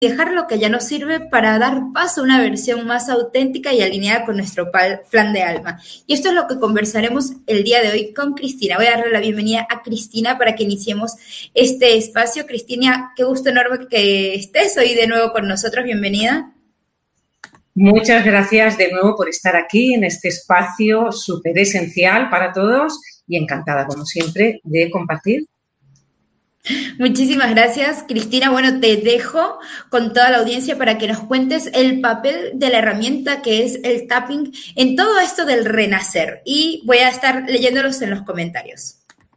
dejar lo que ya nos sirve para dar paso a una versión más auténtica y alineada con nuestro plan de alma. Y esto es lo que conversaremos el día de hoy con Cristina. Voy a darle la bienvenida a Cristina para que iniciemos este espacio. Cristina, qué gusto enorme que estés hoy de nuevo con nosotros. Bienvenida. Muchas gracias de nuevo por estar aquí en este espacio súper esencial para todos y encantada, como siempre, de compartir. Muchísimas gracias, Cristina. Bueno, te dejo con toda la audiencia para que nos cuentes el papel de la herramienta que es el tapping en todo esto del renacer. Y voy a estar leyéndolos en los comentarios.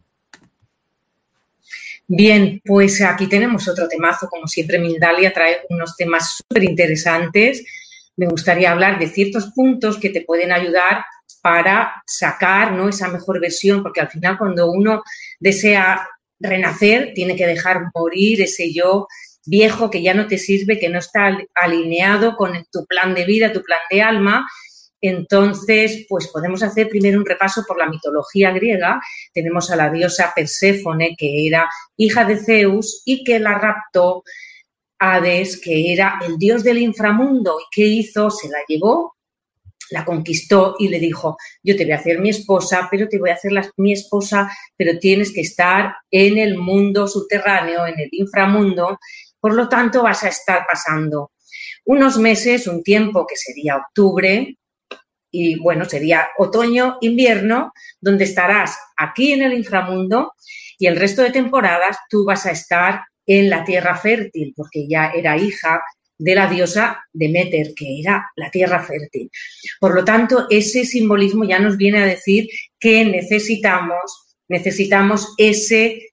Bien, pues aquí tenemos otro temazo. Como siempre, Mindalia trae unos temas súper interesantes. Me gustaría hablar de ciertos puntos que te pueden ayudar para sacar, ¿no?, esa mejor versión, porque al final cuando uno desea renacer, tiene que dejar morir ese yo viejo que ya no te sirve, que no está alineado con tu plan de vida, tu plan de alma. Entonces, pues podemos hacer primero un repaso por la mitología griega. Tenemos a la diosa Perséfone, que era hija de Zeus y que la raptó Hades, que era el dios del inframundo. ¿Y qué hizo? Se la llevó, la conquistó y le dijo: yo te voy a hacer mi esposa, pero tienes que estar en el mundo subterráneo, en el inframundo. Por lo tanto, vas a estar pasando unos meses, un tiempo que sería octubre, y bueno, sería otoño, invierno, donde estarás aquí en el inframundo y el resto de temporadas tú vas a estar en la tierra fértil, porque ella era hija de la diosa Deméter, que era la tierra fértil. Por lo tanto, ese simbolismo ya nos viene a decir que necesitamos ese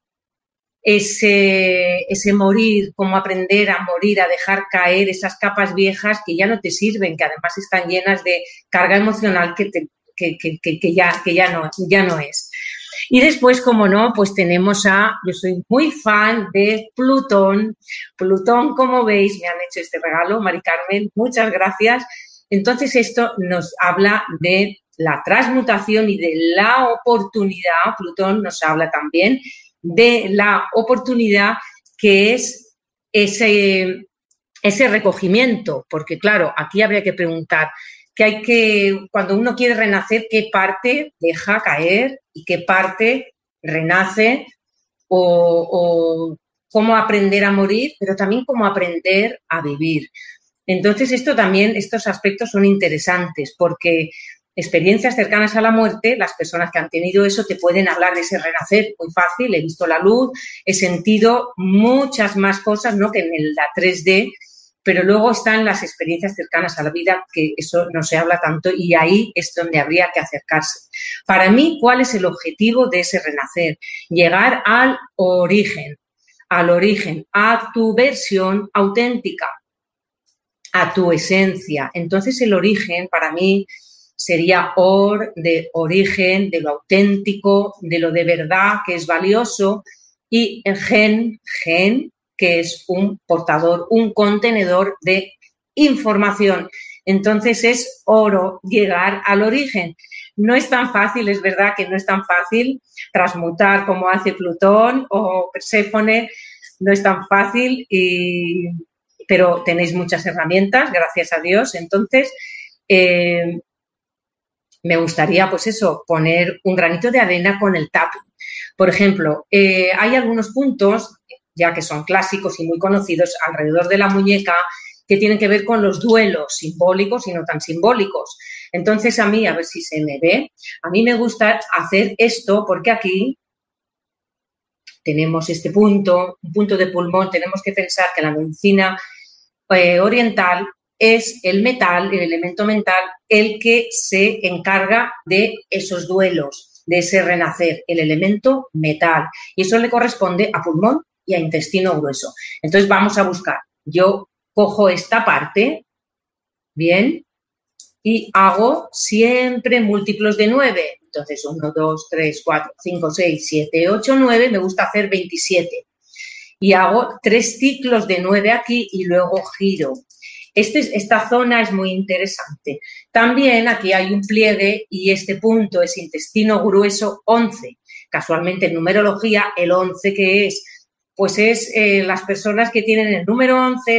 morir, como aprender a morir, a dejar caer esas capas viejas que ya no te sirven, que además están llenas de carga emocional que ya no es. Y después, como no, pues tenemos yo soy muy fan de Plutón. Plutón, como veis, me han hecho este regalo, Mari Carmen, muchas gracias. Entonces, esto nos habla de la transmutación y de la oportunidad. Plutón nos habla también de la oportunidad, que es ese recogimiento, porque claro, aquí habría que preguntar cuando uno quiere renacer, ¿qué parte deja caer y qué parte renace? O cómo aprender a morir, pero también cómo aprender a vivir. Entonces, estos aspectos son interesantes porque experiencias cercanas a la muerte, las personas que han tenido eso te pueden hablar de ese renacer muy fácil. He visto la luz, he sentido muchas más cosas, ¿no?, que en la 3D, pero luego están las experiencias cercanas a la vida, que eso no se habla tanto y ahí es donde habría que acercarse. Para mí, ¿cuál es el objetivo de ese renacer? Llegar al origen, a tu versión auténtica, a tu esencia. Entonces, el origen para mí sería de origen, de lo auténtico, de lo de verdad, que es valioso, y el gen, que es un portador, un contenedor de información. Entonces es oro llegar al origen. No es tan fácil, es verdad que no es tan fácil transmutar como hace Plutón o Perséfone, no es tan fácil, pero tenéis muchas herramientas, gracias a Dios. Entonces, me gustaría, pues eso, poner un granito de arena con el tapping. Por ejemplo, hay algunos puntos, ya que son clásicos y muy conocidos, alrededor de la muñeca, que tienen que ver con los duelos simbólicos y no tan simbólicos. Entonces, a mí, a ver si se me ve, a mí me gusta hacer esto porque aquí tenemos este punto, un punto de pulmón. Tenemos que pensar que la medicina oriental es el metal, el elemento mental, el que se encarga de esos duelos, de ese renacer, el elemento metal. Y eso le corresponde a pulmón y a intestino grueso. Entonces vamos a buscar. Yo cojo esta parte, bien, y hago siempre múltiplos de 9. Entonces 1, 2, 3, 4, 5, 6, 7, 8, 9. Me gusta hacer 27. Y hago 3 ciclos de 9 aquí y luego giro. Esta zona es muy interesante. También aquí hay un pliegue y este punto es intestino grueso 11. Casualmente en numerología el 11 que es, pues es las personas que tienen el número 11,